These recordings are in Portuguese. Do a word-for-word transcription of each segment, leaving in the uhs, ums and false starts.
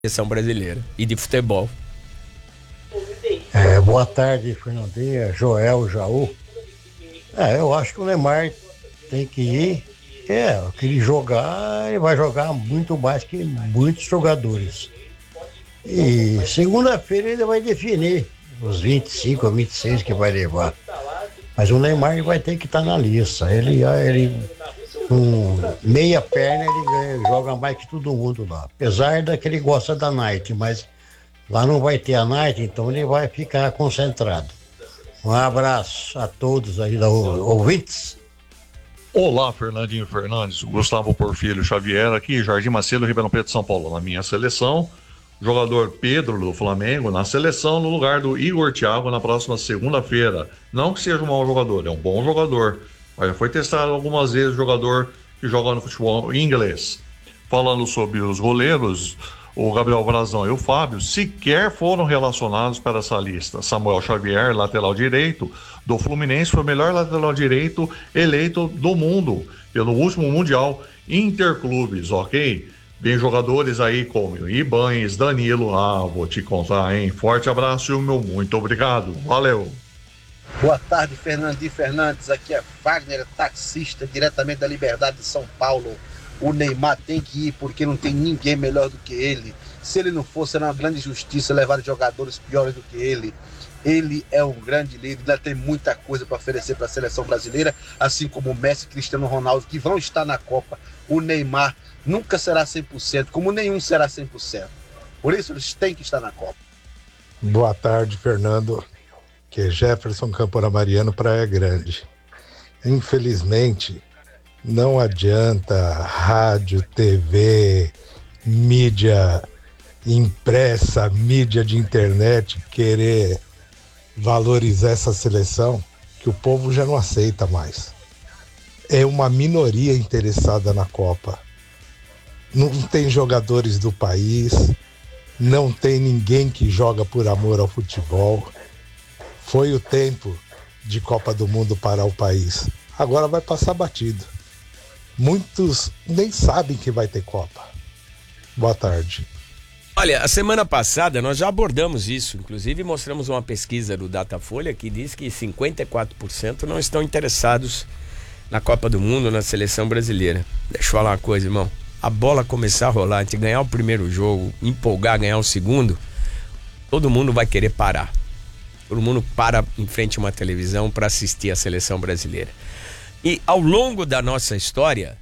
seleção brasileira e de futebol. É, boa tarde, Fernandinha, Joel, Jaú. É, eu acho que o Neymar tem que ir. É, que ele jogar, ele vai jogar muito mais que muitos jogadores. E segunda-feira ele vai definir os vinte e cinco ou vinte e seis que vai levar. Mas o Neymar vai ter que estar na lista. Ele, ele com meia perna, ele ganha, joga mais que todo mundo lá. Apesar da que ele gosta da Nike, mas lá não vai ter a Nike, então ele vai ficar concentrado. Um abraço a todos aí da ouvintes. Olá, Fernandinho Fernandes, Gustavo Porfírio Xavier aqui, Jardim Macedo, Ribeirão Preto, São Paulo. Na minha seleção, jogador Pedro do Flamengo na seleção no lugar do Igor Thiago na próxima segunda-feira. Não que seja um mau jogador, é um bom jogador, mas já foi testado algumas vezes jogador que joga no futebol inglês. Falando sobre os goleiros, o Gabriel Brazão e o Fábio sequer foram relacionados para essa lista. Samuel Xavier, lateral direito do Fluminense, foi o melhor lateral direito eleito do mundo pelo último Mundial Interclubes, ok? Tem jogadores aí como Ibanes, Danilo, ah, vou te contar, hein? Forte abraço e o meu muito obrigado. Valeu! Boa tarde, Fernandinho Fernandes. Aqui é Wagner, taxista, diretamente da Liberdade de São Paulo. O Neymar tem que ir porque não tem ninguém melhor do que ele. Se ele não fosse, era uma grande justiça levar jogadores piores do que ele. Ele é um grande líder, ainda tem muita coisa para oferecer para a seleção brasileira, assim como o Messi e Cristiano Ronaldo, que vão estar na Copa. O Neymar nunca será cem por cento, como nenhum será cem por cento. Por isso, eles têm que estar na Copa. Boa tarde, Fernando. Que é Jefferson Campora Mariano, Praia Grande. Infelizmente, não adianta rádio, T V, mídia impressa, mídia de internet querer valorizar essa seleção, que o povo já não aceita mais. É uma minoria interessada na Copa. Não tem jogadores do país, não tem ninguém que joga por amor ao futebol. Foi o tempo de Copa do Mundo para o país. Agora vai passar batido. Muitos nem sabem que vai ter Copa. Boa tarde. Olha, a semana passada nós já abordamos isso, inclusive mostramos uma pesquisa do Datafolha que diz que cinquenta e quatro por cento não estão interessados na Copa do Mundo, na seleção brasileira. Deixa eu falar uma coisa, irmão. A bola começar a rolar, a gente ganhar o primeiro jogo, empolgar, ganhar o segundo, todo mundo vai querer parar. Todo mundo para em frente a uma televisão para assistir a seleção brasileira. E ao longo da nossa história,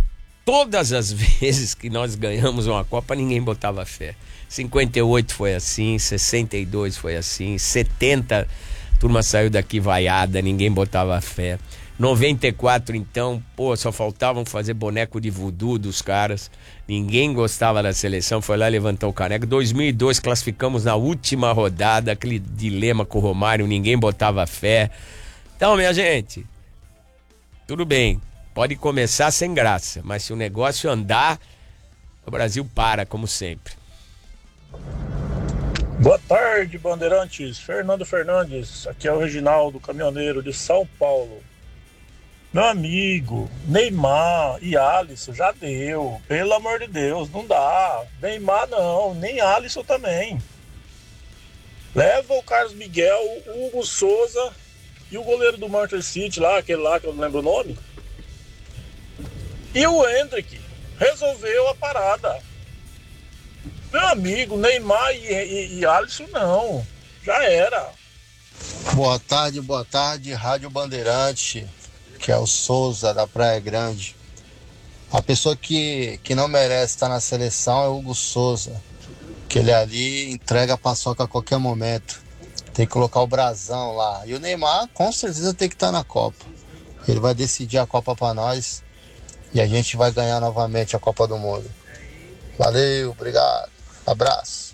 todas as vezes que nós ganhamos uma Copa, ninguém botava fé. cinquenta e oito foi assim, sessenta e dois foi assim, setenta, a turma saiu daqui vaiada, ninguém botava fé. noventa e quatro, então, pô, só faltavam fazer boneco de voodoo dos caras. Ninguém gostava da seleção, foi lá e levantou o caneco. dois mil e dois, classificamos na última rodada, aquele dilema com o Romário, ninguém botava fé. Então, minha gente, tudo bem, pode começar sem graça, mas se o negócio andar, o Brasil para, como sempre. Boa tarde, Bandeirantes. Fernando Fernandes, aqui é o Reginaldo, caminhoneiro de São Paulo. Meu amigo, Neymar e Alisson já deu, pelo amor de Deus, não dá. Neymar não, nem Alisson também. Leva o Carlos Miguel, o Hugo Souza e o goleiro do Manchester City lá, aquele lá que eu não lembro o nome. E o Hendrick resolveu a parada. Meu amigo, Neymar e, e, e Alisson não, já era. Boa tarde, boa tarde, Rádio Bandeirante, que é o Souza da Praia Grande. A pessoa que, que não merece estar na seleção é o Hugo Souza, que ele ali entrega a paçoca a qualquer momento. Tem que colocar o brasão lá. E o Neymar com certeza tem que estar na Copa. Ele vai decidir a Copa para nós e a gente vai ganhar novamente a Copa do Mundo. Valeu, obrigado, abraço.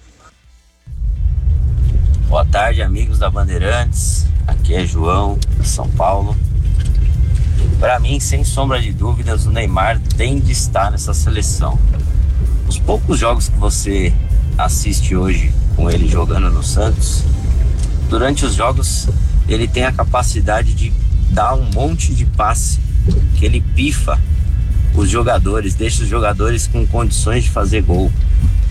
Boa tarde, amigos da Bandeirantes. Aqui é João, de São Paulo. Para mim, sem sombra de dúvidas, o Neymar tem de estar nessa seleção. Os poucos jogos que você assiste hoje com ele jogando no Santos, durante os jogos ele tem a capacidade de dar um monte de passe, que ele pifa os jogadores, deixa os jogadores com condições de fazer gol.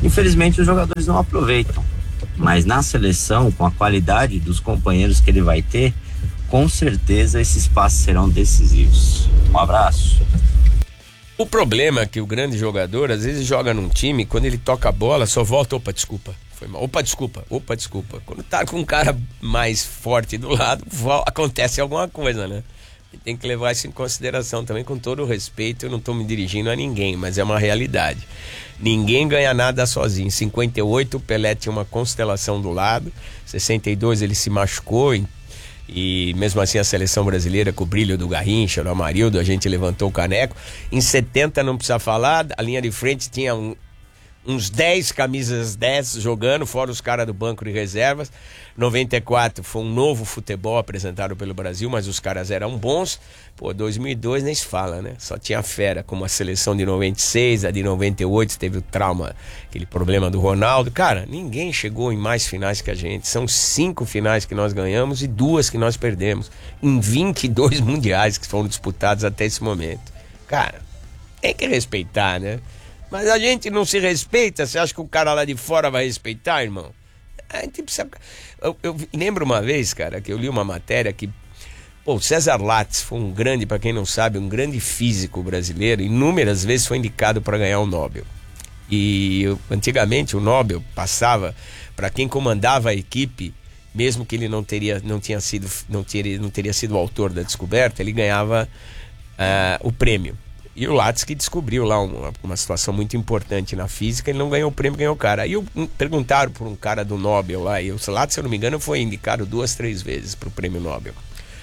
Infelizmente os jogadores não aproveitam, mas na seleção, com a qualidade dos companheiros que ele vai ter, com certeza esses passes serão decisivos. Um abraço. O problema é que o grande jogador às vezes joga num time, quando ele toca a bola só volta, opa, desculpa, foi mal, opa, desculpa, opa, desculpa. Quando tá com um cara mais forte do lado, acontece alguma coisa, né? E tem que levar isso em consideração também, com todo o respeito. Eu não tô me dirigindo a ninguém, mas é uma realidade. Ninguém ganha nada sozinho. Em cinquenta e oito o Pelé tinha uma constelação do lado, em sessenta e dois ele se machucou, em e mesmo assim a seleção brasileira, com o brilho do Garrincha, do Amarildo, a gente levantou o caneco. Em setenta não precisa falar, a linha de frente tinha um, uns dez camisas dez jogando, fora os caras do banco de reservas. noventa e quatro foi um novo futebol apresentado pelo Brasil, mas os caras eram bons. Pô, dois mil e dois nem se fala, né? Só tinha fera, como a seleção de noventa e seis, a de noventa e oito teve o trauma, aquele problema do Ronaldo. Cara, ninguém chegou em mais finais que a gente. São cinco finais que nós ganhamos e duas que nós perdemos em vinte e dois mundiais que foram disputados até esse momento. Cara, tem que respeitar, né? Mas a gente não se respeita. Você acha que o cara lá de fora vai respeitar, irmão? A gente precisa... eu, eu lembro uma vez, cara, que eu li uma matéria que, pô, o César Lattes foi um grande, para quem não sabe, um grande físico brasileiro, inúmeras vezes foi indicado para ganhar o Nobel. E eu, antigamente o Nobel passava para quem comandava a equipe, mesmo que ele não teria, não tinha sido, não teria, não teria sido o autor da descoberta, ele ganhava uh, o prêmio. E o Lattes, que descobriu lá uma, uma situação muito importante na física, ele não ganhou o prêmio, ganhou o cara. Aí eu, um, perguntaram por um cara do Nobel lá, e o Lattes, se eu não me engano, foi indicado duas, três vezes pro prêmio Nobel.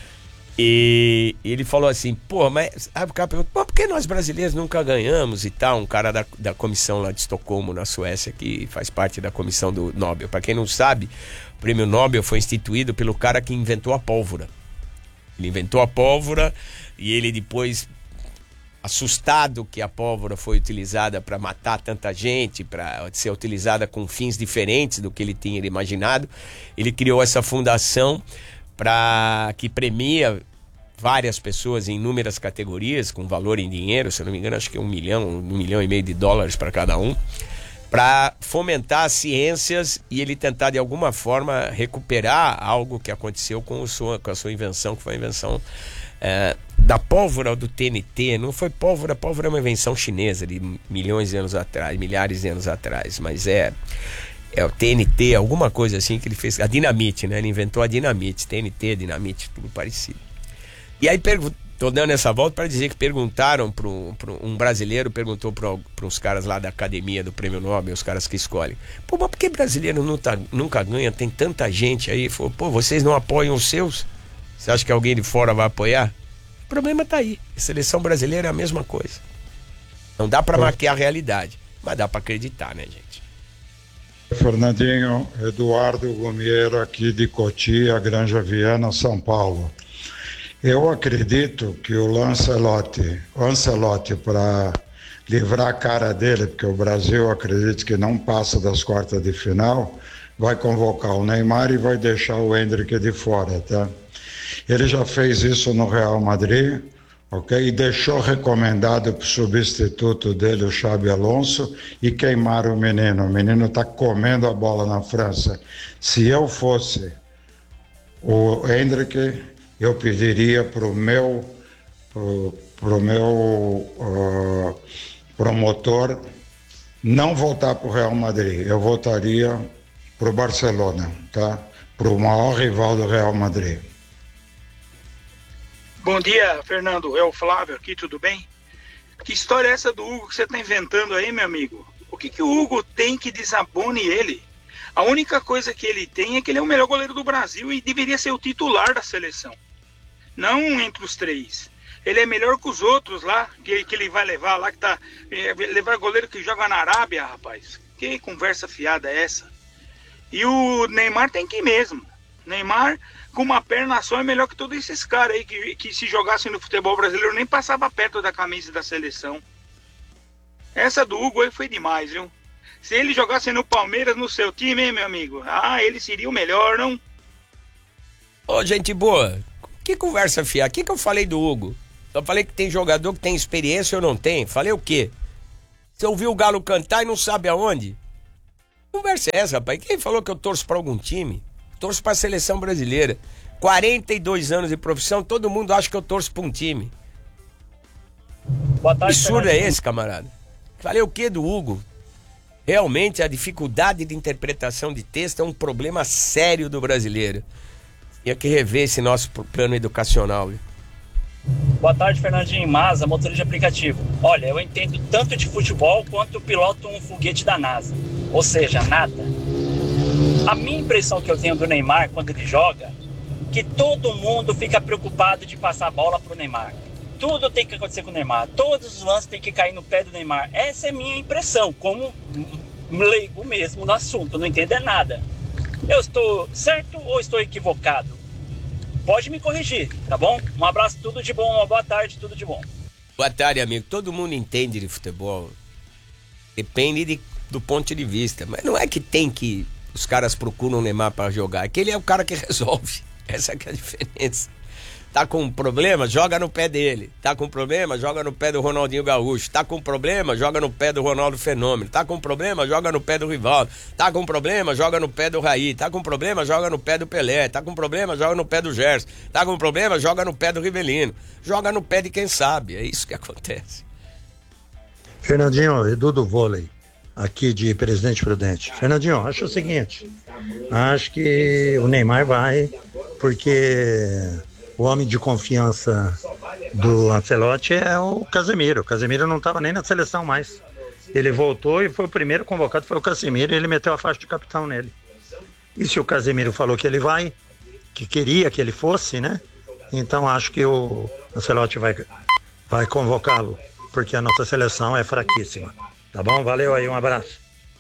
E ele falou assim, pô, mas sabe, o cara perguntou, pô, por que nós brasileiros nunca ganhamos e tal? Um cara da, da comissão lá de Estocolmo, na Suécia, que faz parte da comissão do Nobel. Para quem não sabe, o prêmio Nobel foi instituído pelo cara que inventou a pólvora. Ele inventou a pólvora e ele depois, assustado que a pólvora foi utilizada para matar tanta gente, para ser utilizada com fins diferentes do que ele tinha imaginado, ele criou essa fundação para que premia várias pessoas em inúmeras categorias, com valor em dinheiro, se eu não me engano, acho que é um milhão, um milhão e meio de dólares para cada um, para fomentar as ciências e ele tentar de alguma forma recuperar algo que aconteceu com, o sua, com a sua invenção, que foi a invenção é, da pólvora do T N T. Não foi pólvora, pólvora é uma invenção chinesa de milhões de anos atrás, milhares de anos atrás, mas é... É o T N T, alguma coisa assim que ele fez. A dinamite, né? Ele inventou a dinamite. T N T, dinamite, tudo parecido. E aí, pergu- tô dando essa volta para dizer que perguntaram para um brasileiro, perguntou para uns caras lá da academia do Prêmio Nobel, os caras que escolhem. Pô, mas por que brasileiro nunca, nunca ganha? Tem tanta gente aí. Falou, pô, vocês não apoiam os seus? Você acha que alguém de fora vai apoiar? O problema tá aí. A seleção brasileira é a mesma coisa. Não dá para maquiar a realidade, mas dá para acreditar, né, gente? Fernandinho, Eduardo Gomiero aqui de Cotia, Granja Viana, São Paulo. Eu acredito que o Lancelotti, o Ancelotti, para livrar a cara dele, porque o Brasil acredito que não passa das quartas de final, vai convocar o Neymar e vai deixar o Endrick de fora, tá? Ele já fez isso no Real Madrid, ok? E deixou recomendado para o substituto dele, o Xabi Alonso, e queimaram o menino. O menino está comendo a bola na França. Se eu fosse o Endrick, eu pediria para o meu, pro, pro meu uh, promotor não voltar para o Real Madrid. Eu voltaria para o Barcelona, tá? Para o maior rival do Real Madrid. Bom dia, Fernando. É o Flávio aqui, tudo bem? Que história é essa do Hugo que você está inventando aí, meu amigo? O que, que o Hugo tem que desabone ele? A única coisa que ele tem é que ele é o melhor goleiro do Brasil e deveria ser o titular da seleção. Não entre os três. Ele é melhor que os outros lá, que, que ele vai levar lá, que tá... É, levar goleiro que joga na Arábia, rapaz. Que conversa fiada é essa? E o Neymar tem que ir mesmo. Neymar... com uma perna só é melhor que todos esses caras aí que, que se jogassem no futebol brasileiro nem passava perto da camisa da seleção. Essa do Hugo aí foi demais, viu? Se ele jogasse no Palmeiras, no seu time, hein, meu amigo? Ah, ele seria o melhor, não? Ô, gente boa, que conversa fiada? O que, que eu falei do Hugo? Eu falei que tem jogador que tem experiência ou não tem? Falei o quê? Você ouviu o Galo cantar e não sabe aonde? Conversa é essa, rapaz? Quem falou que eu torço pra algum time? Torço pra seleção brasileira. quarenta e dois anos de profissão, todo mundo acha que eu torço pra um time. Boa tarde, que absurdo é Fernandinho. esse, camarada? Falei o que do Hugo? Realmente a dificuldade de interpretação de texto é um problema sério do brasileiro. Tinha que rever esse nosso plano educacional. Viu? Boa tarde, Fernandinho Maza, motorista de aplicativo. Olha, eu entendo tanto de futebol quanto piloto um foguete da NASA. Ou seja, nada. A minha impressão que eu tenho do Neymar quando ele joga, que todo mundo fica preocupado de passar a bola pro Neymar. Tudo tem que acontecer com o Neymar. Todos os lances tem que cair no pé do Neymar. Essa é a minha impressão, como leigo mesmo no assunto, não entender nada. Eu estou certo ou estou equivocado? Pode me corrigir, tá bom? Um abraço, tudo de bom, uma boa tarde, tudo de bom. Boa tarde, amigo. Todo mundo entende de futebol. Depende de, do ponto de vista. Mas não é que tem que... Os caras procuram o Neymar para jogar. É que ele é o cara que resolve. Essa que é a diferença. Tá com um problema? Joga no pé dele. Tá com problema? Joga no pé do Ronaldinho Gaúcho. Tá com problema? Joga no pé do Ronaldo Fenômeno. Tá com problema? Joga no pé do Rivaldo. Tá com problema? Joga no pé do Raí. Tá com problema? Joga no pé do Pelé. Tá com problema? Joga no pé do Gerson. Tá com problema? Joga no pé do Rivelino. Joga no pé de quem sabe. É isso que acontece. Fernandinho, Edu do Vôlei, aqui de Presidente Prudente. Fernandinho, acho o seguinte, acho que o Neymar vai, porque o homem de confiança do Ancelotti é o Casemiro. O Casemiro não estava nem na seleção mais. Ele voltou e foi o primeiro convocado, foi o Casemiro, e ele meteu a faixa de capitão nele. E se o Casemiro falou que ele vai, que queria que ele fosse, né? Então acho que o Ancelotti vai, vai convocá-lo, porque a nossa seleção é fraquíssima. Tá bom? Valeu aí, um abraço.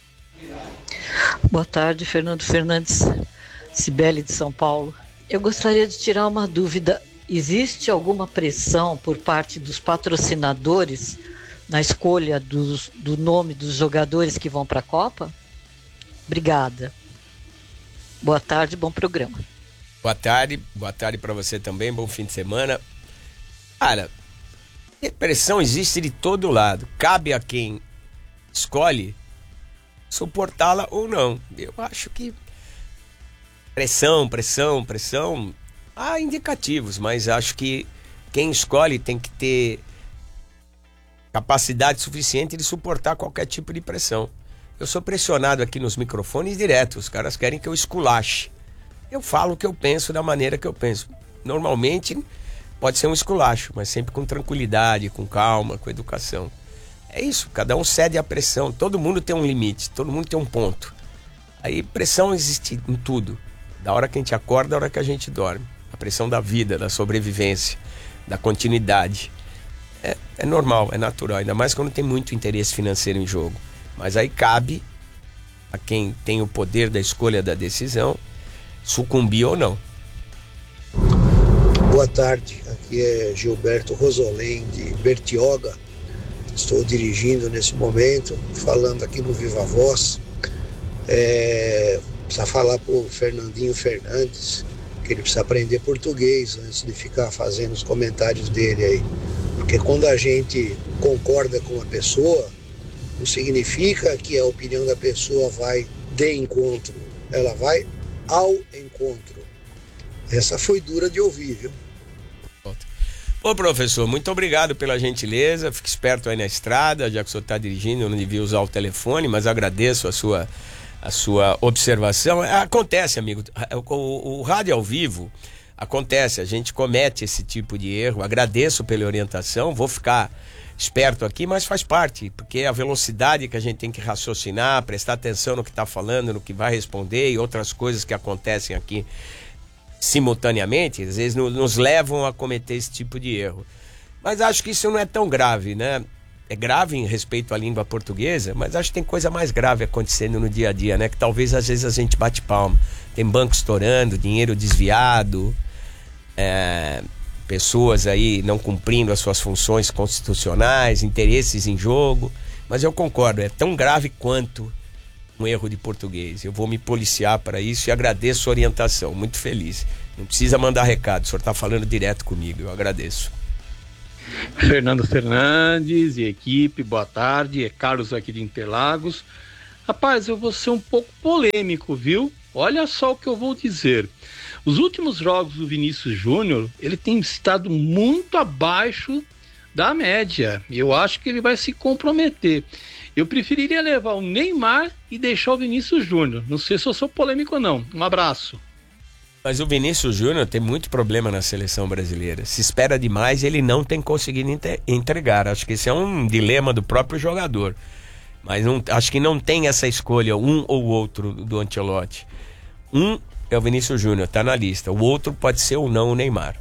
Boa tarde, Fernando Fernandes, Cibele de São Paulo. Eu gostaria de tirar uma dúvida. Existe alguma pressão por parte dos patrocinadores na escolha dos, do nome dos jogadores que vão para a Copa? Obrigada. Boa tarde, bom programa. Boa tarde, boa tarde para você também, bom fim de semana. Cara, pressão existe de todo lado. Cabe a quem escolhe suportá-la ou não. Eu acho que pressão, pressão, pressão, há indicativos, mas acho que quem escolhe tem que ter capacidade suficiente de suportar qualquer tipo de pressão. Eu sou pressionado aqui nos microfones direto, os caras querem que eu esculache. Eu falo o que eu penso da maneira que eu penso. Normalmente pode ser um esculacho, mas sempre com tranquilidade, com calma, com educação. É isso, cada um cede à pressão, todo mundo tem um limite, todo mundo tem um ponto. Aí pressão existe em tudo, da hora que a gente acorda, da hora que a gente dorme. A pressão da vida, da sobrevivência, da continuidade. É, é normal, é natural, ainda mais quando tem muito interesse financeiro em jogo. Mas aí cabe a quem tem o poder da escolha da decisão sucumbir ou não. Boa tarde, aqui é Gilberto Rosolém de Bertioga. Estou dirigindo nesse momento, falando aqui no Viva Voz. É, precisa falar para o Fernandinho Fernandes que ele precisa aprender português antes de ficar fazendo os comentários dele aí. Porque quando a gente concorda com a pessoa, não significa que a opinião da pessoa vai de encontro, ela vai ao encontro. Essa foi dura de ouvir, viu? Ô professor, muito obrigado pela gentileza, fique esperto aí na estrada, já que o senhor está dirigindo, eu não devia usar o telefone, mas agradeço a sua, a sua observação. Acontece, amigo, o, o, o rádio ao vivo acontece, a gente comete esse tipo de erro, agradeço pela orientação, vou ficar esperto aqui, mas faz parte, porque a velocidade que a gente tem que raciocinar, prestar atenção no que está falando, no que vai responder e outras coisas que acontecem aqui simultaneamente, às vezes nos levam a cometer esse tipo de erro. Mas acho que isso não é tão grave, né? É grave em respeito à língua portuguesa, mas acho que tem coisa mais grave acontecendo no dia a dia, né? Que talvez às vezes a gente bate palma. Tem banco estourando, dinheiro desviado, é, pessoas aí não cumprindo as suas funções constitucionais, interesses em jogo. Mas eu concordo, é tão grave quanto um erro de português. Eu vou me policiar para isso e agradeço a orientação, muito feliz. Não precisa mandar recado, o senhor está falando direto comigo, eu agradeço. Fernando Fernandes e equipe, boa tarde, é Carlos aqui de Interlagos. Rapaz, eu vou ser um pouco polêmico, viu? Olha só o que eu vou dizer. Os últimos jogos do Vinícius Júnior, ele tem estado muito abaixo da média. Eu acho que ele vai se comprometer. Eu preferiria levar o Neymar e deixar o Vinícius Júnior. Não sei se eu sou polêmico ou não. Um abraço. Mas o Vinícius Júnior tem muito problema na seleção brasileira. Se espera demais, ele não tem conseguido entregar. Acho que esse é um dilema do próprio jogador. Mas não, acho que não tem essa escolha, um ou outro do Ancelotti. Um é o Vinícius Júnior, tá na lista. O outro pode ser ou não o Neymar.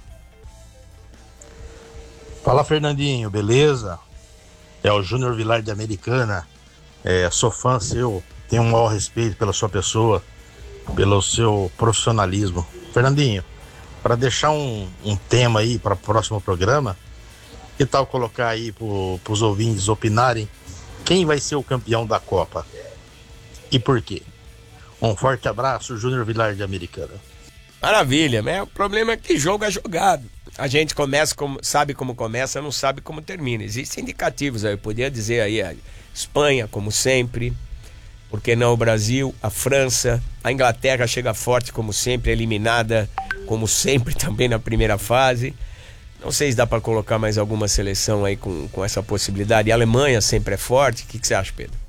Fala, Fernandinho, beleza? É o Júnior Vilar de Americana. É, sou fã seu, tenho um maior respeito pela sua pessoa, pelo seu profissionalismo. Fernandinho, para deixar um, um tema aí para o próximo programa, que tal colocar aí para os ouvintes opinarem quem vai ser o campeão da Copa e por quê? Um forte abraço, Júnior Vilar de Americana. Maravilha, né? O problema é que jogo é jogado. A gente começa como, sabe como começa, não sabe como termina. Existem indicativos aí, eu poderia dizer aí a Espanha, como sempre, por que não o Brasil, a França, a Inglaterra chega forte como sempre, eliminada como sempre também na primeira fase. Não sei se dá para colocar mais alguma seleção aí com, com essa possibilidade. A Alemanha sempre é forte. O que, que você acha, Pedro?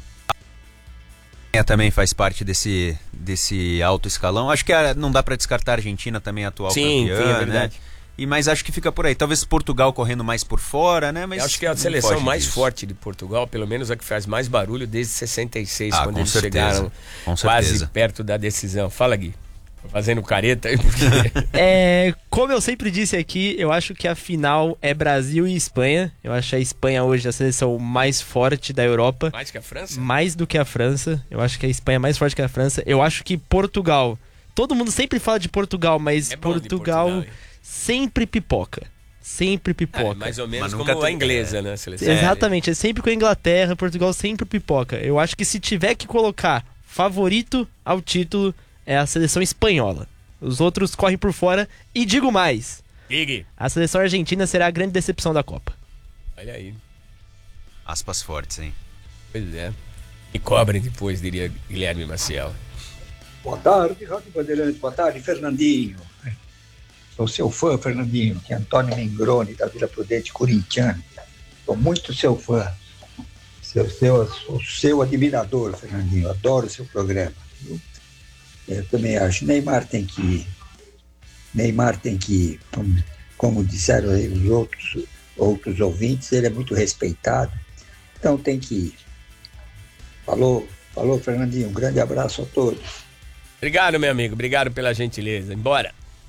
A também faz parte desse, desse alto escalão. Acho que a, não dá para descartar a Argentina também, atual sim, campeã, sim, é verdade. Né? E, mas acho que fica por aí. Talvez Portugal correndo mais por fora, né? Mas eu acho que é a seleção mais disso. forte de Portugal, pelo menos a que faz mais barulho desde sessenta e seis, ah, quando eles certeza. chegaram com quase certeza. perto da decisão. Fala, Gui. Fazendo careta aí. Porque... é, como eu sempre disse aqui, eu acho que a final é Brasil e Espanha. Eu acho a Espanha hoje a seleção mais forte da Europa. Mais que a França? Mais do que a França. Eu acho que a Espanha é mais forte que a França. Eu acho que Portugal... Todo mundo sempre fala de Portugal, mas é Portugal, Portugal sempre pipoca. Sempre pipoca. É, mais ou menos como a inglesa, né? Seleção. Exatamente, é sempre com a Inglaterra, Portugal sempre pipoca. Eu acho que se tiver que colocar favorito ao título... é a seleção espanhola. Os outros correm por fora. E digo mais. Digue. A seleção argentina será a grande decepção da Copa. Olha aí. Aspas fortes, hein? Pois é. E cobrem depois, diria Guilherme Maciel. Boa tarde, Rádio Bandeirantes. Boa tarde, Fernandinho. Sou seu fã, Fernandinho. Que é Antônio Mengrone, da Vila Prudente, corintiano. Sou muito seu fã. Seu, seu, o seu admirador, Fernandinho. Adoro o seu programa. Viu? Eu também acho. Neymar tem que ir. Neymar tem que ir. Como, como disseram aí os outros, outros ouvintes, ele é muito respeitado. Então tem que ir. Falou, falou, Fernandinho. Um grande abraço a todos. Obrigado, meu amigo. Obrigado pela gentileza. Embora.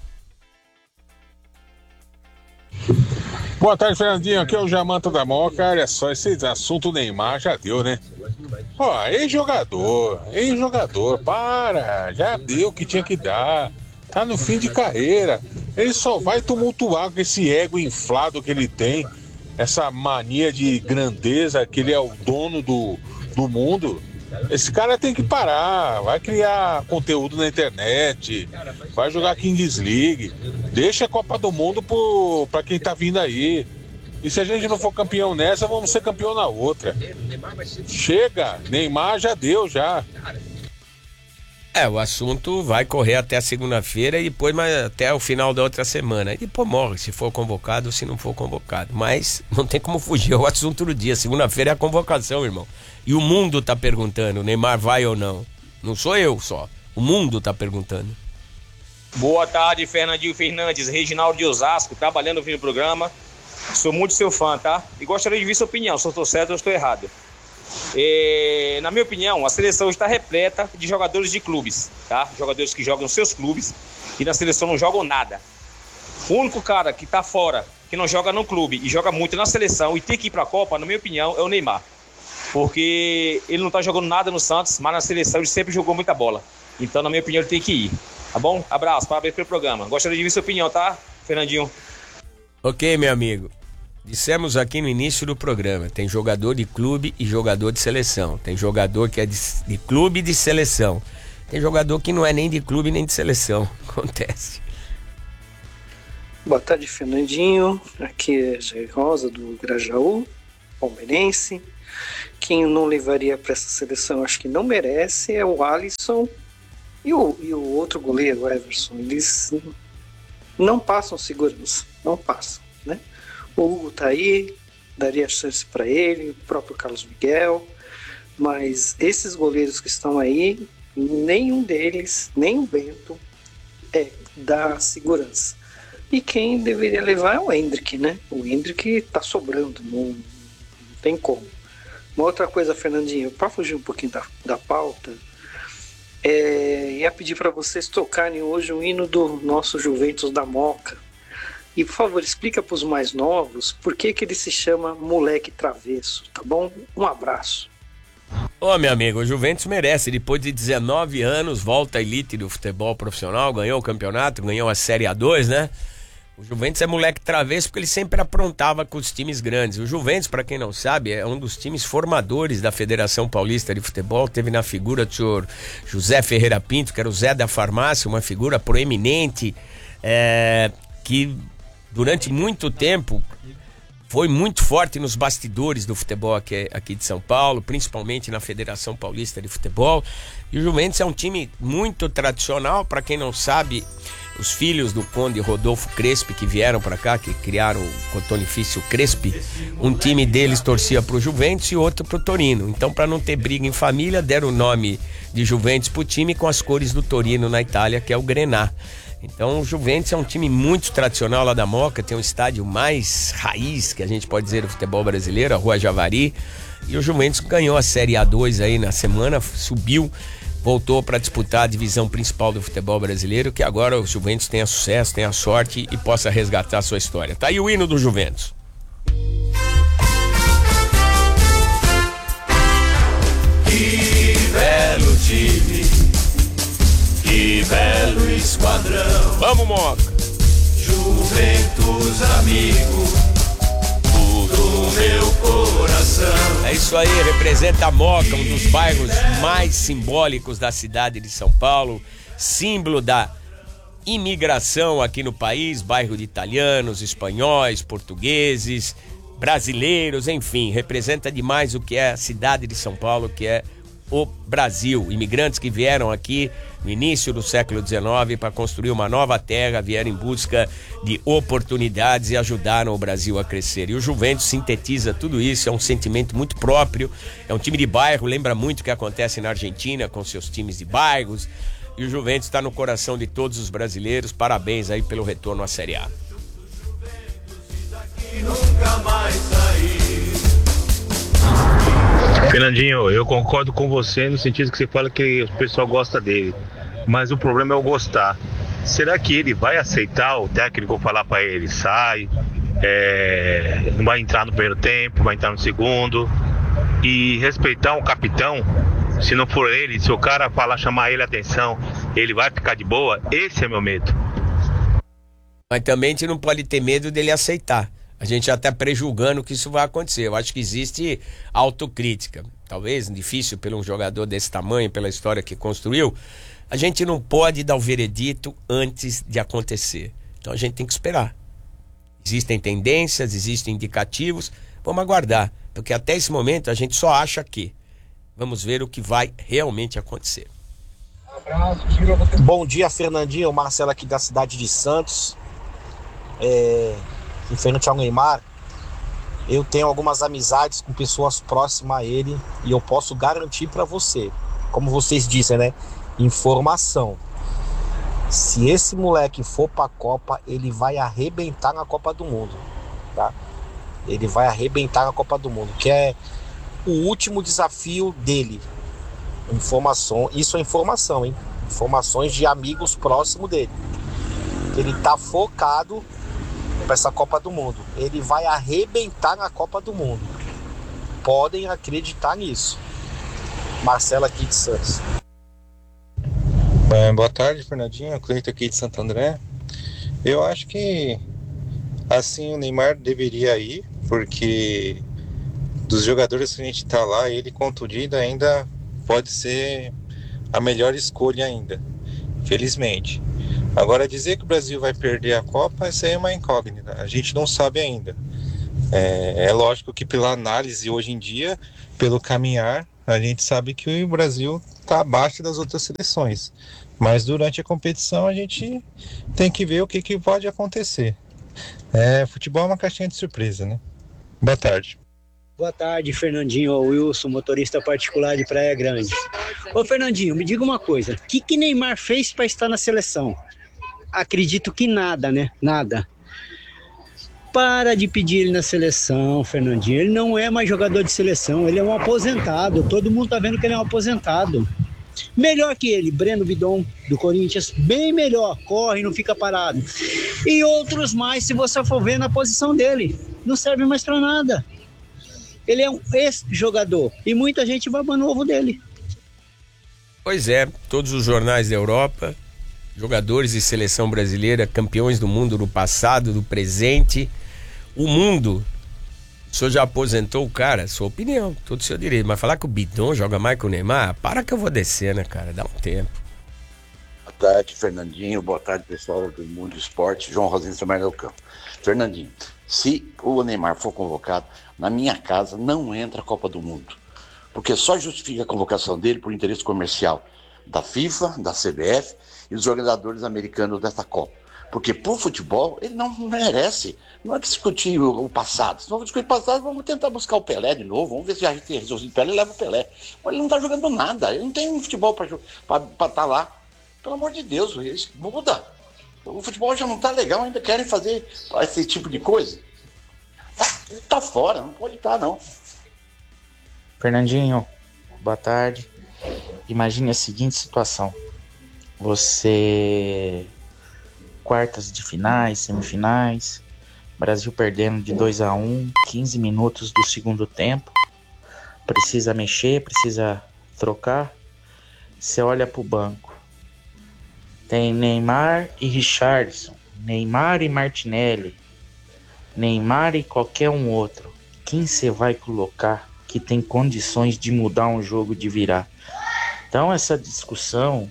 Boa tarde, Fernandinho. Aqui é o Jamanta da Moca. Olha só, esse assunto Neymar já deu, né? Ó, ex-jogador, ex-jogador, para, já deu o que tinha que dar, tá no fim de carreira, ele só vai tumultuar com esse ego inflado que ele tem, essa mania de grandeza, que ele é o dono do, do mundo. Esse cara tem que parar, vai criar conteúdo na internet, vai jogar Kings League, deixa a Copa do Mundo pro, pra quem tá vindo aí. E se a gente não for campeão nessa, vamos ser campeão na outra. Chega, Neymar já deu, já. É, o assunto vai correr até a segunda-feira e depois mas até o final da outra semana. E depois morre, se for convocado ou se não for convocado. Mas não tem como fugir, é o assunto do dia. Segunda-feira é a convocação, irmão. E o mundo tá perguntando, Neymar vai ou não? Não sou eu só, o mundo tá perguntando. Boa tarde, Fernandinho Fernandes, Reginaldo de Osasco, trabalhando no programa. Sou muito seu fã, tá? E gostaria de ver sua opinião, se eu estou certo ou estou errado. E, na minha opinião, a seleção está repleta de jogadores de clubes, tá? Jogadores que jogam nos seus clubes e na seleção não jogam nada. O único cara que está fora, que não joga no clube e joga muito na seleção e tem que ir para a Copa, na minha opinião, é o Neymar. Porque ele não está jogando nada no Santos, mas na seleção ele sempre jogou muita bola. Então, na minha opinião, ele tem que ir. Tá bom? Abraço, parabéns pelo programa. Gostaria de ver sua opinião, tá, Fernandinho? Ok, meu amigo. Dissemos aqui no início do programa, tem jogador de clube e jogador de seleção. Tem jogador que é de, de clube e de seleção. Tem jogador que não é nem de clube nem de seleção. Acontece. Boa tarde, Fernandinho. Aqui é Jair Rosa, do Grajaú, palmeirense. quem eu não levaria para essa seleção, acho que não merece, é o Alisson e o, e o outro goleiro, o Everson. Eles não passam segurança, não passam, né? O Hugo tá aí, daria chance para ele, o próprio Carlos Miguel, mas esses goleiros que estão aí, nenhum deles, nem o Bento, é, dá segurança. E quem deveria levar é o Hendrick, né? O Hendrick tá sobrando, não, não tem como. Uma outra coisa, Fernandinho, para fugir um pouquinho da, da pauta, é, ia pedir para vocês tocarem hoje o hino do nosso Juventus da Moca. E, por favor, explica para os mais novos por que, que ele se chama Moleque Travesso, tá bom? Um abraço. Ô, meu amigo, o Juventus merece. Depois de dezenove anos, volta à elite do futebol profissional, ganhou o campeonato, ganhou a Série A dois, né? O Juventus é moleque travesso porque ele sempre aprontava com os times grandes. O Juventus, para quem não sabe, é um dos times formadores da Federação Paulista de Futebol. Teve na figura do senhor José Ferreira Pinto, que era o Zé da Farmácia, uma figura proeminente, é, que durante muito tempo foi muito forte nos bastidores do futebol aqui, aqui de São Paulo, principalmente na Federação Paulista de Futebol. E o Juventus é um time muito tradicional. Para quem não sabe, os filhos do Conde Rodolfo Crespi, que vieram para cá, que criaram o Cotonifício Crespi, um time deles torcia pro Juventus e outro pro Torino. Então, para não ter briga em família, deram o nome de Juventus pro time com as cores do Torino na Itália, que é o Grená. Então o Juventus é um time muito tradicional lá da Moca, tem um estádio mais raiz, que a gente pode dizer, do futebol brasileiro, a Rua Javari. E o Juventus ganhou a Série A dois aí na semana, subiu, voltou para disputar a divisão principal do futebol brasileiro, que agora o Juventus tenha sucesso, tenha sorte e possa resgatar a sua história. Tá aí o hino do Juventus. Que belo time, que belo esquadrão. Vamos, Moca. Juventus amigo do meu coração. É isso aí, representa a Moca, um dos bairros mais simbólicos da cidade de São Paulo, símbolo da imigração aqui no país, bairro de italianos, espanhóis, portugueses, brasileiros, enfim, representa demais o que é a cidade de São Paulo, que é o Brasil. Imigrantes que vieram aqui no início do século dezenove para construir uma nova terra, vieram em busca de oportunidades e ajudaram o Brasil a crescer. E o Juventus sintetiza tudo isso, é um sentimento muito próprio, é um time de bairro, lembra muito o que acontece na Argentina com seus times de bairros. E o Juventus está no coração de todos os brasileiros. Parabéns aí pelo retorno à Série A. Nunca mais sair. Fernandinho, eu concordo com você no sentido que você fala que o pessoal gosta dele, mas o problema é o gostar. Será que ele vai aceitar o técnico falar para ele, sai, é, não vai entrar no primeiro tempo, vai entrar no segundo, e respeitar um capitão? Se não for ele, se o cara falar, chamar ele a atenção, ele vai ficar de boa? Esse é meu medo. Mas também a gente não pode ter medo dele aceitar. A gente já está prejulgando que isso vai acontecer. Eu acho que existe autocrítica. Talvez difícil pelo um jogador desse tamanho, pela história que construiu. A gente não pode dar o veredito antes de acontecer. Então a gente tem que esperar. Existem tendências, existem indicativos. Vamos aguardar. Porque até esse momento a gente só acha que. Vamos ver o que vai realmente acontecer. Bom dia, Fernandinho. Marcelo aqui da cidade de Santos. É... Referente ao Neymar, eu tenho algumas amizades com pessoas próximas a ele e eu posso garantir para você, como vocês dizem, né? Informação. Se esse moleque for pra Copa, ele vai arrebentar na Copa do Mundo, tá? Ele vai arrebentar na Copa do Mundo, que é o último desafio dele. Informação, isso é informação, hein? Informações de amigos próximos dele. Ele tá focado para essa Copa do Mundo. Ele vai arrebentar na Copa do Mundo. Podem acreditar nisso. Marcelo aqui de Santos. Bem, boa tarde, Fernandinho. Cleiton aqui de Santo André. Eu acho que assim o Neymar deveria ir, porque dos jogadores que a gente tá lá, ele contundido ainda pode ser a melhor escolha ainda, felizmente. Agora, dizer que o Brasil vai perder a Copa, isso aí é uma incógnita, a gente não sabe ainda. É, é lógico que pela análise hoje em dia, pelo caminhar, a gente sabe que o Brasil está abaixo das outras seleções. Mas durante a competição a gente tem que ver o que, que pode acontecer. É, futebol é uma caixinha de surpresa, né? Boa tarde. Boa tarde, Fernandinho Wilson, motorista particular de Praia Grande. Ô, Fernandinho, me diga uma coisa. O que, que Neymar fez para estar na seleção? Acredito que nada, né? Nada. Para de pedir ele na seleção, Fernandinho. Ele não é mais jogador de seleção, ele é um aposentado. Todo mundo tá vendo que ele é um aposentado. Melhor que ele, Breno Bidon, do Corinthians, bem melhor, corre, não fica parado. E outros mais, se você for ver na posição dele, não serve mais para nada. Ele é um ex-jogador e muita gente babando o ovo dele. Pois é, todos os jornais da Europa, jogadores de seleção brasileira, campeões do mundo no passado, do presente, o mundo. O senhor já aposentou o cara? Sua opinião, todo o seu direito. Mas falar que o Bidon joga mais que o Neymar, para que eu vou descer, né, cara? Dá um tempo. Boa tarde, Fernandinho. Boa tarde, pessoal do Mundo Esporte. João Rosinho Trabalho do Campo. Fernandinho, se o Neymar for convocado, na minha casa não entra a Copa do Mundo. Porque só justifica a convocação dele por interesse comercial da FIFA, da C B F e dos organizadores americanos dessa Copa. Porque por futebol ele não merece. Não é discutir o, o passado. Se não discutir o passado, vamos tentar buscar o Pelé de novo. Vamos ver se a gente tem resolvido o Pelé e leva o Pelé. Mas ele não tá jogando nada. Ele não tem futebol para estar tá lá. Pelo amor de Deus, isso muda. O futebol já não tá legal, ainda querem fazer esse tipo de coisa. Tá, tá fora, não pode estar, não. Fernandinho, boa tarde. Imagine a seguinte situação. Você... quartas de finais, semifinais, Brasil perdendo de dois a um, quinze minutos do segundo tempo, precisa mexer, precisa trocar, você olha pro banco, tem Neymar e Richarlison, Neymar e Martinelli, Neymar e qualquer um outro, quem você vai colocar que tem condições de mudar um jogo, de virar? Então essa discussão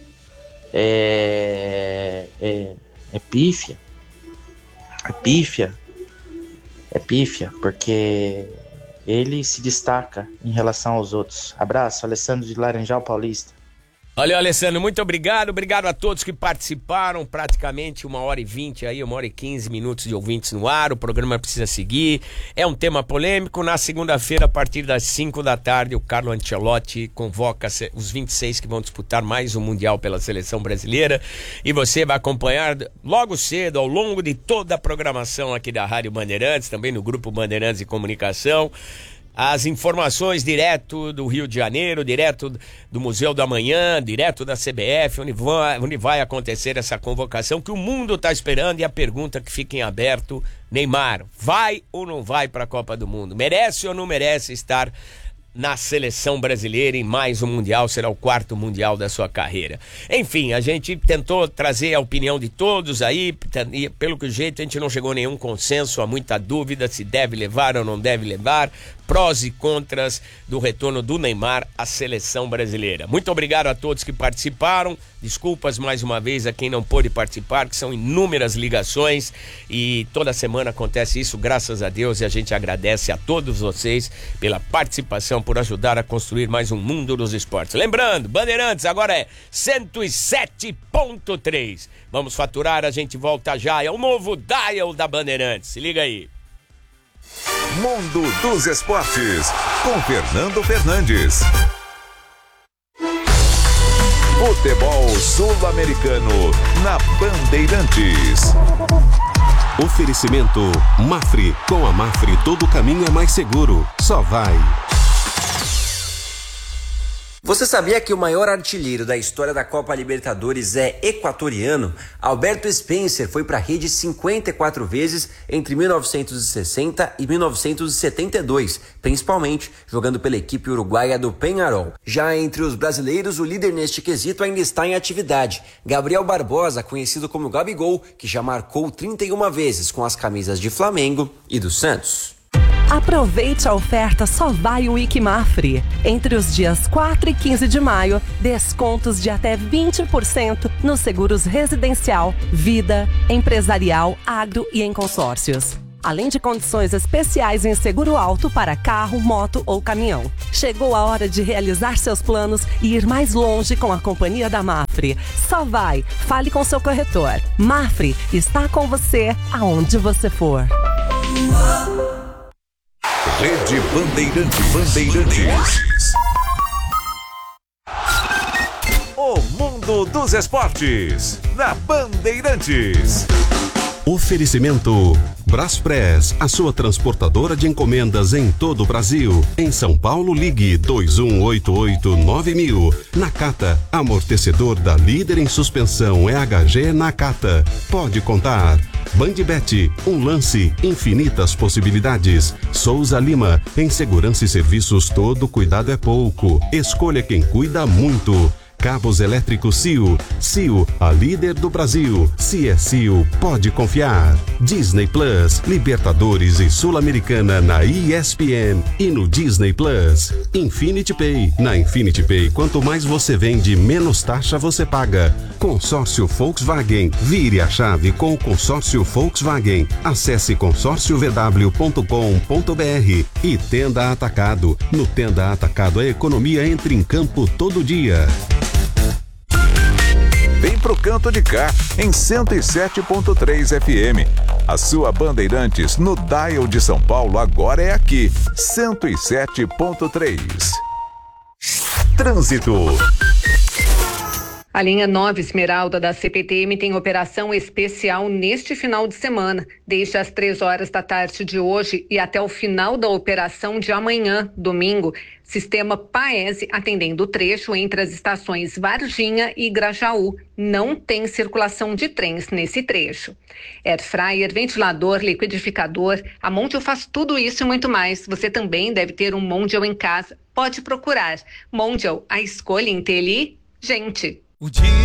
é... é É pífia, é pífia, é pífia, porque ele se destaca em relação aos outros. Abraço, Alessandro de Laranjal Paulista. Valeu, Alessandro, muito obrigado, obrigado a todos que participaram, praticamente uma hora e vinte aí, uma hora e quinze minutos de ouvintes no ar, o programa precisa seguir, é um tema polêmico. Na segunda-feira, a partir das cinco da tarde, o Carlo Ancelotti convoca os vinte e seis que vão disputar mais um Mundial pela seleção brasileira, e você vai acompanhar logo cedo, ao longo de toda a programação aqui da Rádio Bandeirantes, também no Grupo Bandeirantes de Comunicação, as informações direto do Rio de Janeiro, direto do Museu do Amanhã, direto da C B F, onde vai, onde vai acontecer essa convocação que o mundo está esperando. E a pergunta que fica em aberto: Neymar, vai ou não vai para a Copa do Mundo? Merece ou não merece estar na seleção brasileira em mais um Mundial? Será o quarto Mundial da sua carreira. Enfim, a gente tentou trazer a opinião de todos aí, e pelo que o jeito a gente não chegou a nenhum consenso, há muita dúvida se deve levar ou não deve levar, prós e contras do retorno do Neymar à seleção brasileira. Muito obrigado a todos que participaram, desculpas mais uma vez a quem não pôde participar, que são inúmeras ligações e toda semana acontece isso, graças a Deus, e a gente agradece a todos vocês pela participação, por ajudar a construir mais um mundo dos esportes. Lembrando, Bandeirantes agora é cento e sete ponto três. Vamos faturar, a gente volta já, é o novo dial da Bandeirantes, se liga aí. Mundo dos Esportes, com Fernando Fernandes. Futebol sul-americano na Bandeirantes. Oferecimento Mafre. Com a Mafre todo caminho é mais seguro. Só vai. Você sabia que o maior artilheiro da história da Copa Libertadores é equatoriano? Alberto Spencer foi para a rede cinquenta e quatro vezes entre mil novecentos e sessenta e mil novecentos e setenta e dois, principalmente jogando pela equipe uruguaia do Peñarol. Já entre os brasileiros, o líder neste quesito ainda está em atividade. Gabriel Barbosa, conhecido como Gabigol, que já marcou trinta e uma vezes com as camisas de Flamengo e do Santos. Aproveite a oferta Só Vai Week Mafre. Entre os dias quatro e quinze de maio, descontos de até vinte por cento nos seguros residencial, vida, empresarial, agro e em consórcios. além de condições especiais em seguro alto para carro, moto ou caminhão. Chegou a hora de realizar seus planos e ir mais longe com a companhia da Mafre. Só vai, fale com seu corretor. Mafre está com você aonde você for. Rede Bandeirantes. Bandeirantes. O mundo dos esportes na Bandeirantes. Oferecimento Braspress, a sua transportadora de encomendas em todo o Brasil. Em São Paulo, ligue dois um oito oito nove mil. Nakata, amortecedor da líder em suspensão é H G Nakata. Pode contar. Bandbet, um lance, infinitas possibilidades. Souza Lima, em segurança e serviços todo cuidado é pouco. Escolha quem cuida muito. Cabos elétricos C I O. C I O, a líder do Brasil. Se é C I O, pode confiar. Disney Plus, Libertadores e Sul-Americana na E S P N e no Disney Plus. Infinity Pay. Na Infinity Pay, quanto mais você vende, menos taxa você paga. Consórcio Volkswagen. Vire a chave com o consórcio Volkswagen. Acesse consórcio v w ponto com ponto b r. E Tenda Atacado. No Tenda Atacado, a economia entra em campo todo dia. Vem pro canto de cá, em cento e sete ponto três F M. A sua Bandeirantes no dial de São Paulo agora é aqui, cento e sete ponto três. Trânsito. A linha nove Esmeralda da C P T M tem operação especial neste final de semana, desde as três horas da tarde de hoje e até o final da operação de amanhã, domingo. Sistema Paese atendendo o trecho entre as estações Varginha e Grajaú. Não tem circulação de trens nesse trecho. Air fryer, ventilador, liquidificador, a Mondial faz tudo isso e muito mais. Você também deve ter um Mondial em casa. Pode procurar. Mondial, a escolha inteligente. O dia